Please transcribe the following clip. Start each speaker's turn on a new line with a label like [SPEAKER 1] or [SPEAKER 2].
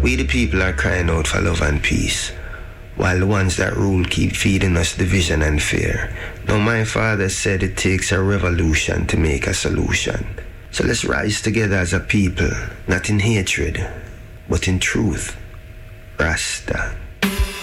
[SPEAKER 1] We the people are crying out for love and peace, while the ones that rule keep feeding us division and fear. Now my father said it takes a revolution to make a solution. So let's rise together as a people, not in hatred, but in truth. Rasta.